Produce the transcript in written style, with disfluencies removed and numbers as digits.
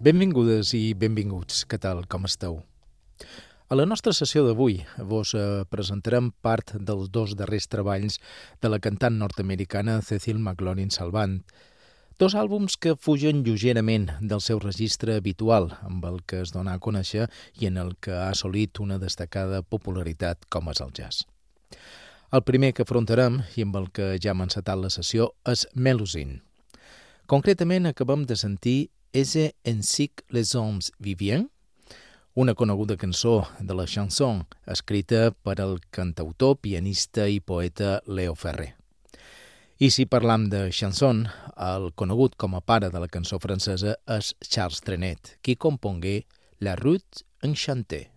Benvingudes i benvinguts. Què tal? Com esteu? A la nostra sessió d'avui vos presentarem part dels dos darrers treballs de la cantant nord-americana Cecil McLaurin-Salvant, dos àlbums que fugen lleugerament del seu registre habitual, amb el que es dona a conèixer i en el que ha assolit una destacada popularitat com és el jazz. El primer que afrontarem, i amb el que ja hem encetat la sessió, és Melusine. Concretament acabem de sentir «Ese ensic les hommes vivien», una coneguda cançó de la chanson escrita per el cantautor, pianista i poeta Léo Ferré. I si parlam de chanson, el conegut com a pare de la cançó francesa és Charles Trenet, qui compongué La Route Enchantée.